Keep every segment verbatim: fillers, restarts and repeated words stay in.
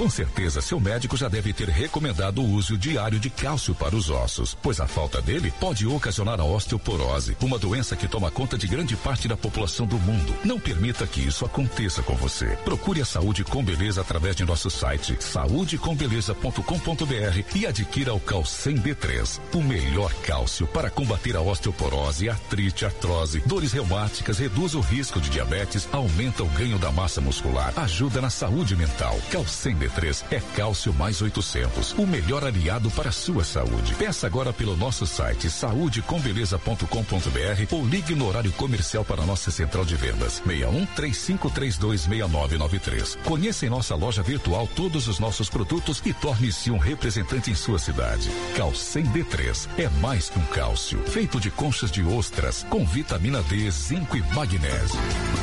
Com certeza, seu médico já deve ter recomendado o uso diário de cálcio para os ossos, pois a falta dele pode ocasionar a osteoporose, uma doença que toma conta de grande parte da população do mundo. Não permita que isso aconteça com você. Procure a Saúde com Beleza através de nosso site saúde com beleza ponto com ponto br e adquira o Calcem D três, o melhor cálcio para combater a osteoporose, artrite, artrose, dores reumáticas, reduz o risco de diabetes, aumenta o ganho da massa muscular, ajuda na saúde mental. Calcem D três é cálcio mais oitocentos, o melhor aliado para a sua saúde. Peça agora pelo nosso site saúde com beleza ponto com ponto br ou ligue no horário comercial para a nossa central de vendas seis um três cinco três dois seis nove nove três. Conheça em nossa loja virtual todos os nossos produtos e torne-se um representante em sua cidade. Calcem D três é mais que um cálcio, feito de conchas de ostras com vitamina D, zinco e magnésio.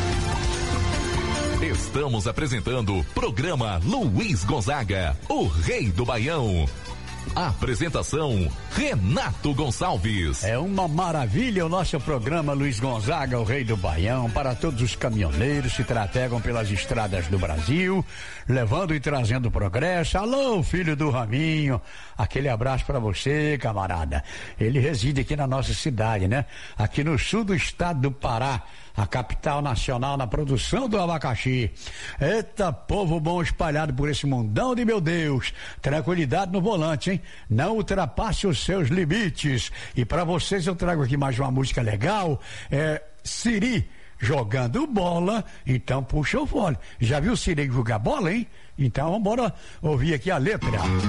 Estamos apresentando o programa Luiz Gonzaga, o Rei do Baião. Apresentação Renato Gonçalves. É uma maravilha o nosso programa Luiz Gonzaga, o Rei do Baião, para todos os caminhoneiros que trafegam pelas estradas do Brasil, levando e trazendo progresso. Alô, filho do Raminho, aquele abraço para você, camarada. Ele reside aqui na nossa cidade, né? Aqui no sul do estado do Pará, a capital nacional na produção do abacaxi. Eita, povo bom espalhado por esse mundão de meu Deus. Tranquilidade no volante, hein? Não ultrapasse os seus limites. E para vocês eu trago aqui mais uma música legal, é Siri jogando bola, então puxa o fole. Já viu o Siri jogar bola, hein? Então vamos embora ouvir aqui a letra.